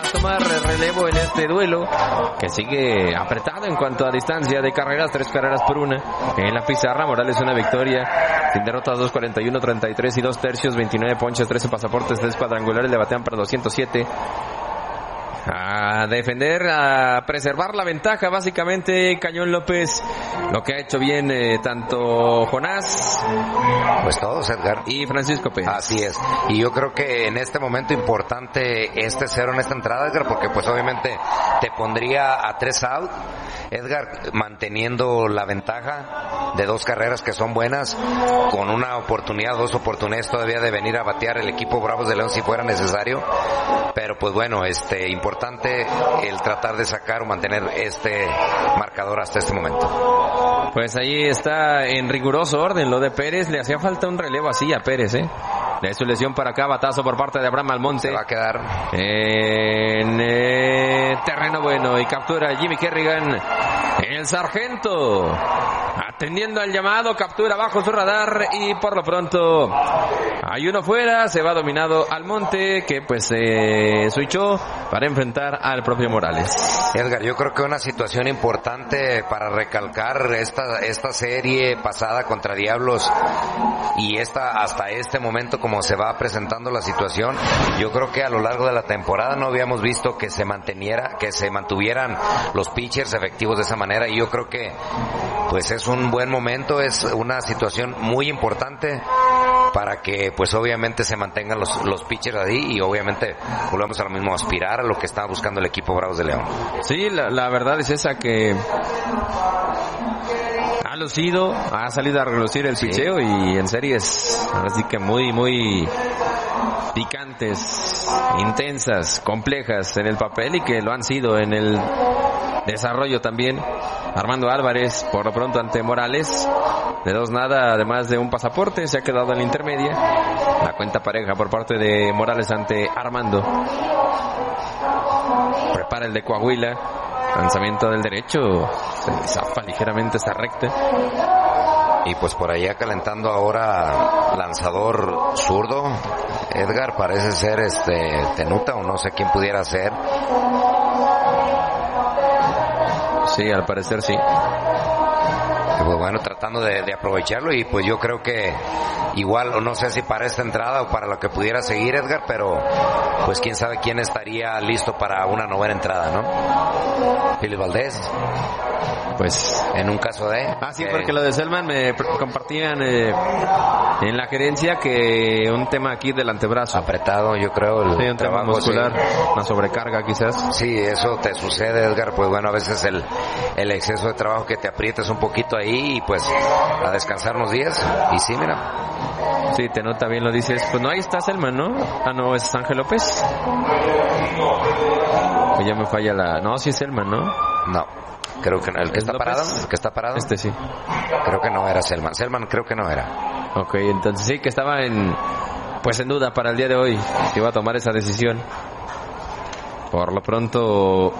tomar relevo en este duelo que sigue apretado en cuanto a distancia de carreras, 3 carreras por 1 en la pizarra. Morales una victoria sin derrotas, 2.41, 33 y 2 tercios, 29 ponches, 13 pasaportes, 3 cuadrangulares, le batean para 207. A defender, a preservar la ventaja básicamente Cañón López, lo que ha hecho bien tanto Jonás, pues todos, Edgar, y Francisco Pérez. Así es, y yo creo que en este momento importante este cero en esta entrada, Edgar, porque pues obviamente te pondría a 3 out, Edgar, manteniendo la ventaja de 2 carreras que son buenas, con una oportunidad, 2 oportunidades todavía de venir a batear el equipo Bravos de León si fuera necesario, pero pues bueno, importante el tratar de sacar o mantener este marcador hasta este momento. Pues ahí está en riguroso orden lo de Pérez, le hacía falta un relevo así a Pérez, de su lesión para acá, batazo por parte de Abraham Almonte. Se va a quedar en terreno bueno y captura Jimmy Kerrigan. El sargento atendiendo al llamado, captura bajo su radar y por lo pronto hay uno fuera, se va dominado Almonte que pues switchó para enfrentar al propio Morales. Edgar, yo creo que una situación importante para recalcar esta serie pasada contra Diablos y hasta este momento como se va presentando la situación, yo creo que a lo largo de la temporada no habíamos visto que se mantuvieran los pitchers efectivos de esa manera, y yo creo que pues es un buen momento, es una situación muy importante para que pues obviamente se mantengan los pitchers ahí y obviamente volvemos a lo mismo, aspirar a lo que está buscando el equipo Bravos de León. Sí, la verdad es esa, que ha salido a relucir el picheo, y en series así que muy picantes, intensas, complejas en el papel, y que lo han sido en el desarrollo también. Armando Álvarez por lo pronto ante Morales, de 2-0, además de un pasaporte, se ha quedado en la intermedia. La cuenta pareja por parte de Morales ante Armando. Prepara el de Coahuila, lanzamiento del derecho, se zafa ligeramente esta recta. Y pues por allá calentando ahora lanzador zurdo, Edgar, parece ser Tenuta, o no sé quién pudiera ser. Sí, al parecer sí. Y pues bueno, tratando de aprovecharlo, y pues yo creo que igual, o no sé si para esta entrada o para lo que pudiera seguir, Edgar, pero pues quién sabe quién estaría listo para una novena entrada, ¿no? Philip Valdés. Pues en un caso de... sí, porque lo de Selman me compartían en la gerencia que un tema aquí del antebrazo. Apretado, yo creo. Un tema muscular, una sobrecarga quizás. Sí, eso te sucede, Edgar, pues bueno, a veces el exceso de trabajo que te aprietas un poquito ahí y pues a descansar unos días. Y sí, mira. Sí, te nota bien, lo dices. Pues no, ahí está Selman, ¿no? No, es Ángel López. Pues ya me falla la... No, sí es Selman, ¿no? No. Creo que no. ¿El que está parado? ¿El que está parado? Sí. Creo que no era Selman. Selman creo que no era. Ok, entonces sí que estaba en duda para el día de hoy, si iba a tomar esa decisión. Por lo pronto,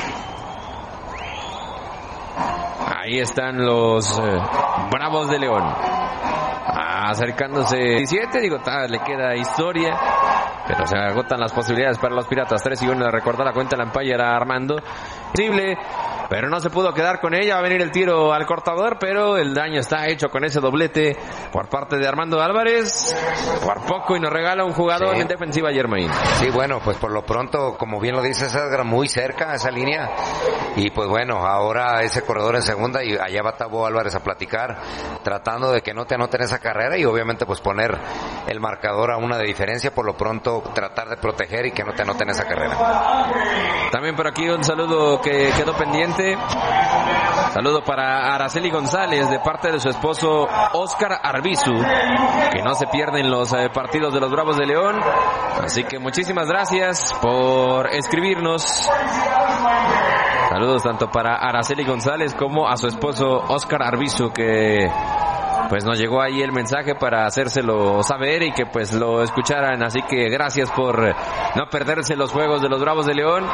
ahí están los Bravos de León. Acercándose 17, le queda historia, pero se agotan las posibilidades para los Piratas. 3-1, recordar la cuenta, la umpire era Armando. Posible, pero no se pudo quedar con ella. Va a venir el tiro al cortador, pero el daño está hecho con ese doblete por parte de Armando Álvarez. Por poco y nos regala un jugador en defensiva, Germain. Sí, bueno, pues por lo pronto, como bien lo dices, Edgar, muy cerca a esa línea. Y pues bueno, ahora ese corredor en segunda, y allá va Tabo Álvarez a platicar, tratando de que no te anoten esa carrera y obviamente pues poner el marcador a una de diferencia. Por lo pronto tratar de proteger y que no te anoten esa carrera. También por aquí un saludo que quedó pendiente. Saludo para Araceli González de parte de su esposo Oscar Arbizu, que no se pierden los partidos de los Bravos de León. Así que muchísimas gracias por escribirnos. Saludos tanto para Araceli González como a su esposo Oscar Arbizu, que pues nos llegó ahí el mensaje para hacérselo saber y que pues lo escucharan. Así que gracias por no perderse los juegos de los Bravos de León.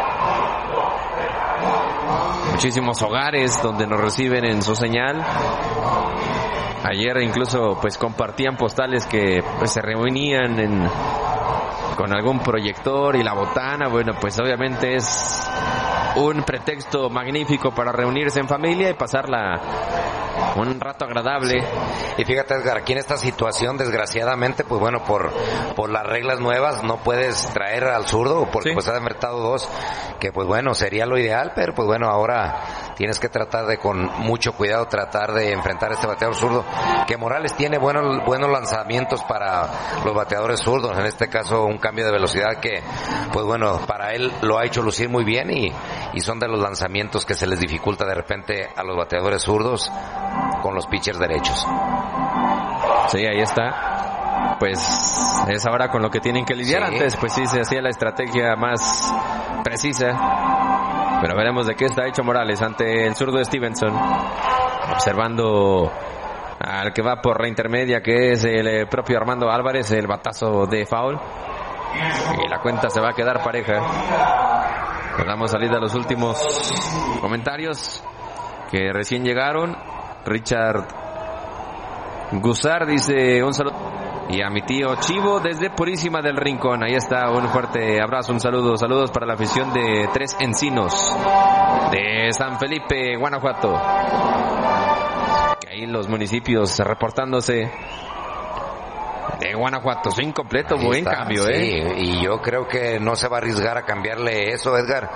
Muchísimos hogares donde nos reciben en su señal. Ayer incluso pues compartían postales que pues se reunían con algún proyector y la botana, bueno, pues obviamente es un pretexto magnífico para reunirse en familia y pasarla un rato agradable. Y fíjate, Edgar, aquí en esta situación, desgraciadamente, pues bueno, por las reglas nuevas no puedes traer al zurdo, porque pues has mercado 2, que pues bueno, sería lo ideal, pero pues bueno, ahora tienes que tratar de, con mucho cuidado, tratar de enfrentar a este bateador zurdo, que Morales tiene buenos lanzamientos para los bateadores zurdos, en este caso un cambio de velocidad que, pues bueno, para él lo ha hecho lucir muy bien y son de los lanzamientos que se les dificulta de repente a los bateadores zurdos con los pitchers derechos. Sí, ahí está. Pues es ahora con lo que tienen que lidiar. Sí. Antes pues sí se hacía la estrategia más precisa, pero veremos de qué está hecho Morales ante el zurdo Stevenson, observando al que va por la intermedia, que es el propio Armando Álvarez, el batazo de foul, y la cuenta se va a quedar pareja. Nos damos salida a los últimos comentarios que recién llegaron. Richard Guzar dice un saludo, y a mi tío Chivo desde Purísima del Rincón. Ahí está, un fuerte abrazo, un saludos para la afición de Tres Encinos de San Felipe, Guanajuato, que ahí los municipios reportándose de Guanajuato. Incompleto, buen cambio, sí, y yo creo que no se va a arriesgar a cambiarle eso, Edgar.